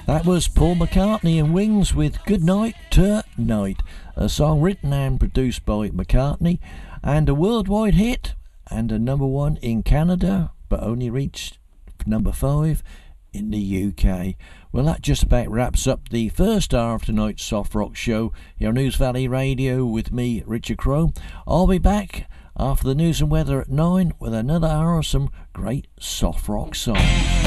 That was Paul McCartney and Wings with Good Night Tonight, a song written and produced by McCartney, and a worldwide hit and a number one in Canada, but only reached number 5 in the UK. Well, that just about wraps up the first hour of tonight's Soft Rock Show here on News Valley Radio with me, Richard Crowe. I'll be back after the news and weather at 9 with another hour of some great soft rock songs.